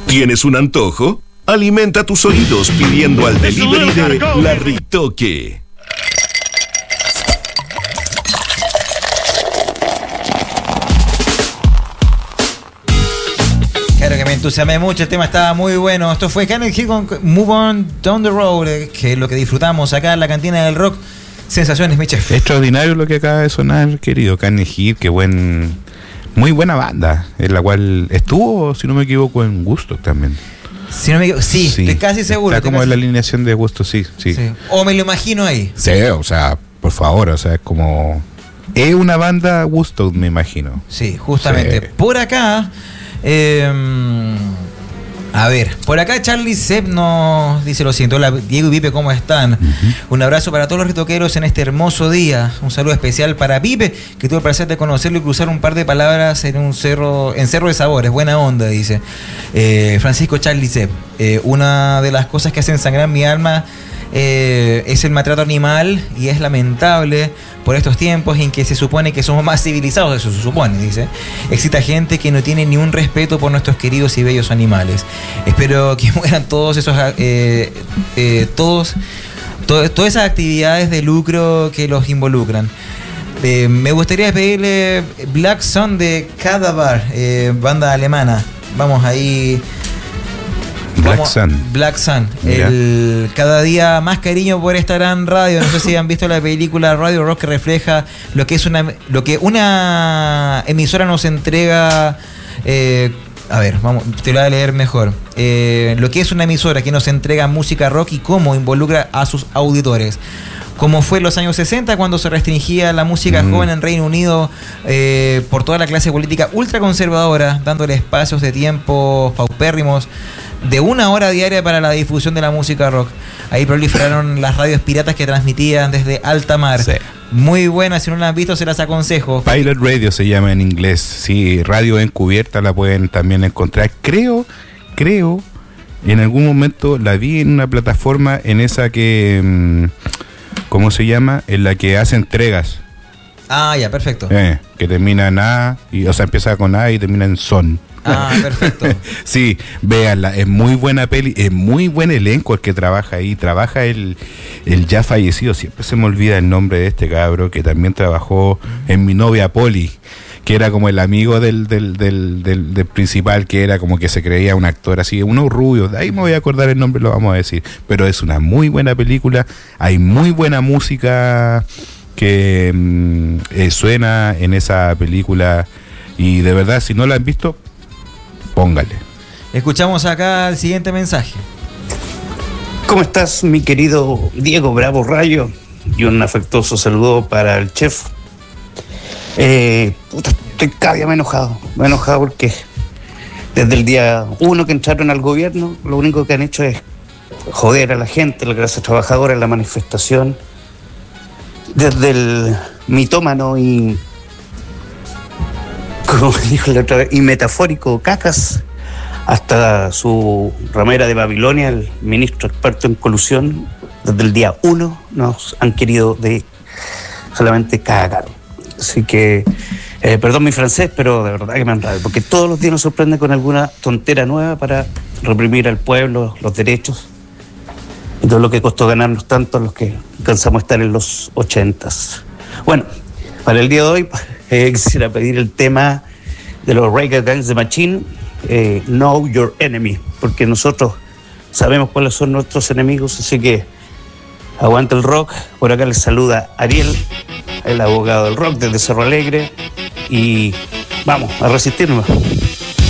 ¿Tienes un antojo? Alimenta tus oídos pidiendo al delivery de La Ritoque. Claro que me entusiasmé mucho, el tema estaba muy bueno. Esto fue Kenneth Hill con Move On Down the Road, que es lo que disfrutamos acá en la cantina del rock. Sensaciones, mi chef. Extraordinario lo que acaba de sonar, querido Kenneth Hill, qué muy buena banda, en la cual estuvo, si no me equivoco, en Gusto también. Si no me equivoco, sí, estoy casi seguro. Está como en la alineación de Gusto, sí. O me lo imagino ahí. Sí, o sea, por favor, o sea, es como... Es una banda Gusto, me imagino. Sí, justamente. Sí. Por acá... a ver, por acá Charlie Sepp nos dice lo siguiente: hola Diego y Pipe, ¿cómo están? Un abrazo para todos los ritoqueros en este hermoso día. Un saludo especial para Pipe, que tuve el placer de conocerlo y cruzar un par de palabras en Cerro de Sabores. Buena onda, dice Francisco Charlie Sepp. Una de las cosas que hacen sangrar mi alma es el maltrato animal, y es lamentable por estos tiempos en que se supone que somos más civilizados. Eso se supone, dice. Existe gente que no tiene ni un respeto por nuestros queridos y bellos animales. Espero que mueran todos esos todas esas actividades de lucro que los involucran. Me gustaría pedirle Black Sun de Cadaver, banda alemana. Vamos ahí. Black Sun. Cada día más cariño por esta gran radio. No sé si han visto la película Radio Rock, que refleja lo que una emisora nos entrega. A ver, vamos, te lo voy a leer mejor. Lo que es una emisora que nos entrega música rock y cómo involucra a sus auditores. Como fue en los años 60, cuando se restringía la música joven en Reino Unido por toda la clase política ultraconservadora, dándole espacios de tiempo paupérrimos de 1 hora diaria para la difusión de la música rock. Ahí proliferaron las radios piratas que transmitían desde alta mar. Sí. Muy buenas, si no la han visto se las aconsejo. Pilot Radio se llama en inglés. Sí, radio encubierta la pueden también encontrar. Creo, en algún momento la vi en una plataforma, en esa que... ¿cómo se llama? En la que hace entregas. Ah, ya, perfecto. Que termina en A, empieza con A y termina en Son. Ah, perfecto. Sí, véanla, es muy buena peli, es muy buen elenco el que trabaja ahí. Trabaja el ya fallecido, siempre se me olvida el nombre de este cabro, que también trabajó en Mi Novia Polly, que era como el amigo del principal, que era como que se creía un actor así, uno rubio. De ahí me voy a acordar el nombre, lo vamos a decir. Pero es una muy buena película, hay muy buena música que suena en esa película, y de verdad, si no la han visto, póngale. Escuchamos acá el siguiente mensaje. ¿Cómo estás, mi querido Diego Bravo Rayo? Y un afectuoso saludo para el chef. Estoy cada día más enojado. Me he enojado porque desde el día 1 que entraron al gobierno, lo único que han hecho es joder a la gente, la clase trabajadora, la manifestación. Desde el mitómano y, como dijo la otra vez, y metafórico Cacas, hasta su ramera de Babilonia, el ministro experto en colusión, desde el día 1 nos han querido de solamente cagar. Así que, perdón mi francés, pero de verdad que me han dado, porque todos los días nos sorprende con alguna tontera nueva para reprimir al pueblo, los derechos, y todo lo que costó ganarnos tanto a los que alcanzamos a estar en los 80s. Bueno, para el día de hoy quisiera pedir el tema de los Rage Against the Machine, Know Your Enemy, porque nosotros sabemos cuáles son nuestros enemigos, así que aguanta el rock. Por acá les saluda Ariel, el abogado del rock desde Cerro Alegre, y vamos a resistirnos.